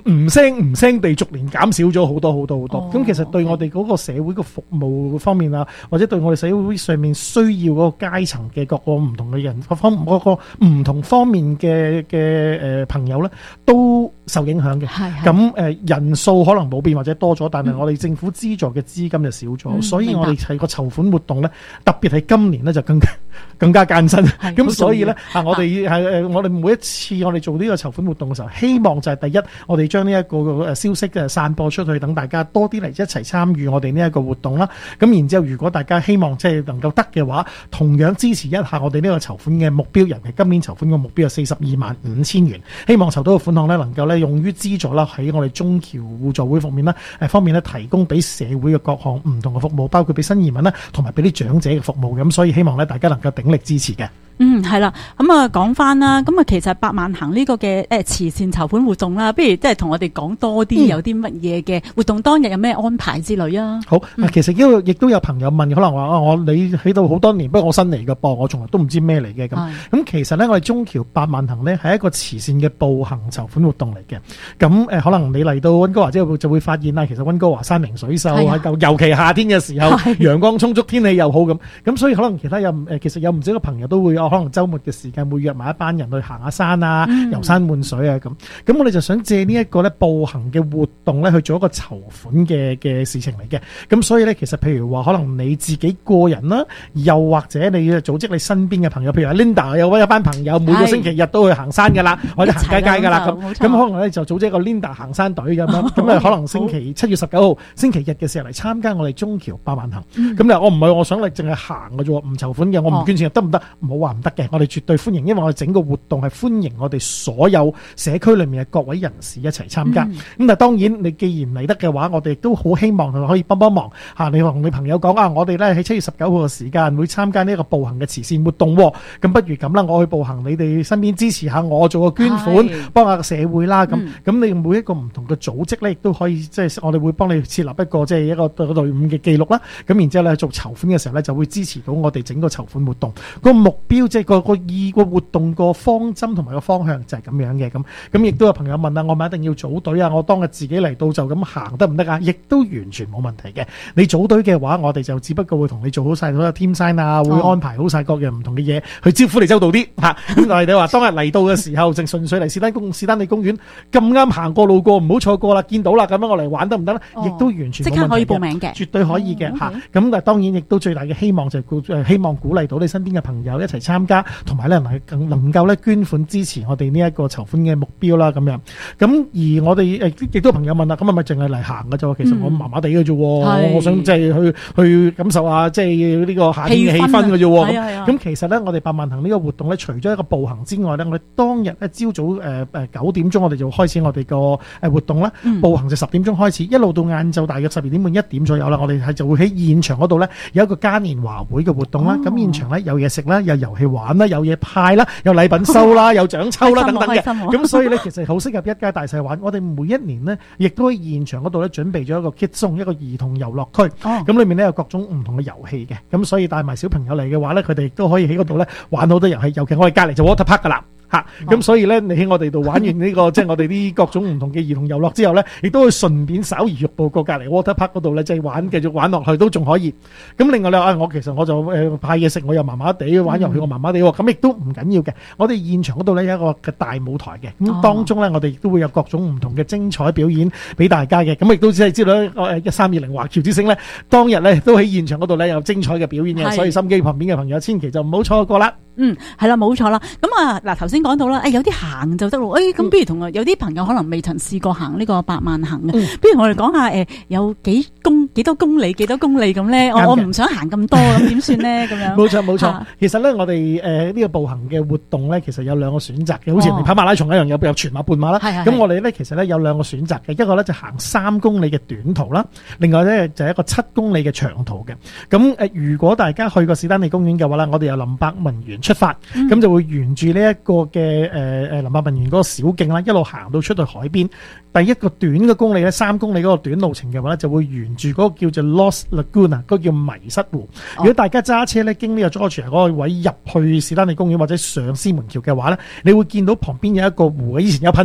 唔聲地逐年減少咗好多。咁其實對我哋嗰個社會嘅服務方面啊，或者對我哋社會上面需要嗰個階層嘅各個唔同嘅人，嗰個唔同方面嘅朋友咧，都受影響嘅。咁人數可能冇變或者多咗，但係我哋政府資助嘅資金就少咗，所以我哋係個籌款活動咧，特別係今年咧就更加艱辛。咁所以咧我哋每一次我哋做呢個籌款活動嘅時候，希望就係第一，我哋將呢一個消息散播出去，等大家多啲嚟一齊參與我哋呢一個活動啦。咁然之後，如果大家希望即係能夠得嘅話，同樣支持一下我哋呢個籌款嘅目標，尤其今年籌款嘅目標係425000元，希望籌到嘅款項咧能夠咧用於資助啦，喺我哋中僑互助會方面咧提供俾社會嘅各項唔同嘅服務，包括俾新移民啦，同埋俾啲長者嘅服務。咁所以希望咧大家能夠鼎力支持嘅。 係啦，咁啊講翻啦，咁啊其實百萬行呢個嘅慈善籌款活動啦，不如即係同我哋講多啲有啲乜嘢嘅活動，當日有咩安排之類啊？好， 其實亦都有朋友問，可能話你喺度好多年，不過我新嚟嘅噃，我從來都唔知咩嚟嘅咁。咁其實咧，我哋中僑百萬行咧係一個慈善嘅步行籌款活動嚟嘅。咁可能你嚟到溫哥華之後就會發現啦，其實溫哥華山明水秀，尤其夏天嘅時候，陽光充足，天氣又好咁，所以可能其實有唔少嘅朋友都會可能週末嘅時間會約埋一班人去行下山啊，遊山玩水啊咁我哋就想借呢一個咧步行嘅活動咧去做一個籌款嘅事情嚟嘅。咁所以咧，其實譬如話可能你自己個人啦，又或者你組織你身邊嘅朋友，譬如阿 Linda 有一班朋友每個星期日都去行山噶啦，或者行街噶啦咁可能咧就組織一個 Linda 行山隊咁樣，咁可能星期7月19號星期日嘅時候嚟參加我哋中僑百萬行。咁我唔係我想你淨係行嘅啫，唔籌款嘅，我唔捐錢得唔得？唔好話唔得嘅，我哋絕對歡迎，因為我哋整個活動係歡迎我哋所有社區裏面嘅各位人士一齊參加。咁但係當然你既然嚟得嘅話，我哋都好希望可以幫忙你同你朋友講我哋咧喺7月19號嘅時間會參加呢一個步行嘅慈善活動。咁不如咁啦，我去步行，你哋身邊支持下我做個捐款，幫下個社會啦。咁你每一個唔同嘅組織咧，亦都可以即係我哋會幫你設立一個即係一個隊伍嘅記錄啦。咁然之後咧做籌款嘅時候咧，就會支持到我哋整個籌款活動個目標，即係個活動個方針同埋個方向就係咁樣嘅。咁亦都有朋友問我咪一定要組隊啊？我當日自己嚟到就咁行得唔得啊？亦都完全冇問題嘅。你組隊嘅話，我哋就只不過會同你做好晒所有 team sign 啊，會安排好晒各樣唔同嘅嘢去招呼你周到啲吓。咁但係你話當日嚟到嘅時候，淨純粹嚟士丹利公園咁啱行過路過，唔好錯過啦，見到啦咁樣我嚟玩得唔得咧？亦都完全冇問題嘅，即刻可以報名嘅，絕對可以嘅吓。咁但係當然亦都最大嘅希望就係希望鼓勵到你身邊嘅朋友一齊參加，同埋咧能夠咧捐款支持我哋呢一個籌款嘅目標啦咁樣。咁而我哋亦都朋友問啦，咁係咪淨係嚟行嘅啫？其實我麻麻地嘅啫，我想即係去感受下即係呢個夏天嘅氣氛嘅啫。咁其實咧，我哋百萬行呢個活動咧，除咗一個步行之外咧，我哋當日咧朝早9點鐘我哋就開始我哋個活動啦。步行就10點鐘開始，一路到晏晝大約12點半1點左右啦。我哋就會喺現場嗰度咧有一個嘉年華會嘅活動啦。咁現場咧有嘢食啦，有遊戲玩啦，有嘢派啦，有禮品收啦，有獎抽啦等等嘅。咁所以咧，其實好適合一家大細玩。我哋每一年呢，亦都喺現場嗰度咧準備咗一個 Kids Zone，一個兒童遊樂區。咁裏面咧有各種唔同嘅遊戲嘅。咁所以帶埋小朋友嚟嘅話咧，佢哋亦都可以喺嗰度咧玩好多遊戲。尤其我哋隔離就 Water Park 噶啦。咁所以咧，你喺我哋度玩完呢個即係我哋啲各種唔同嘅兒童遊樂之後咧，亦都會順便稍而欲步過隔離 Water Park 嗰度咧，即係繼續玩落去都仲可以。咁另外咧，其實我就派嘢食，我又麻麻地玩遊戲，我麻麻地喎。咁亦都唔緊要嘅。我哋現場嗰度咧有一個嘅大舞台嘅，咁當中咧我哋亦都會有各種唔同嘅精彩表演俾大家嘅。咁亦都只係知道1320華僑之星咧，當日咧都喺現場嗰度咧有精彩嘅表演嘅，所以心機旁邊嘅朋友千祈就唔好錯過啦。 係啦，冇錯啦。咁嗱頭先講到啦，有啲行就得咯。咁不如同有啲朋友可能未曾試過行呢個百萬行嘅，不如我哋講下有幾多公里咁咧？我唔想行咁多，咁點算咧？咁樣冇錯。其實咧，我哋呢個步行嘅活動咧，其實有兩個選擇嘅，好似你跑馬拉松一樣，有全馬、半馬啦。咁我哋咧其實咧有兩個選擇嘅，一個咧就行3公里嘅短途啦，另外咧就係一個7公里嘅長途嘅。咁如果大家去過士丹利公園嘅話咧，我哋由林伯文園出發，咁就會沿住呢一個嘅林伯文園嗰個小徑啦，一路行到出去海邊。第一個短嘅公里咧，3公里嗰個短路程嘅話咧，就會沿住嗰個叫做 Lost Lagoon 嗰個叫迷失湖。如果大家揸車咧經呢個 Georgia 嗰個位入去士丹利公園或者上獅門橋嘅話咧，你會見到旁邊有一個湖，以前有噴